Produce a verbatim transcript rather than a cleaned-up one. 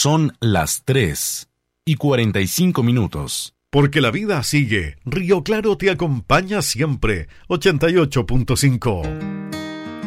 Son las tres y cuarenta y cinco minutos. Porque la vida sigue. Río Claro te acompaña siempre. ochenta y ocho punto cinco.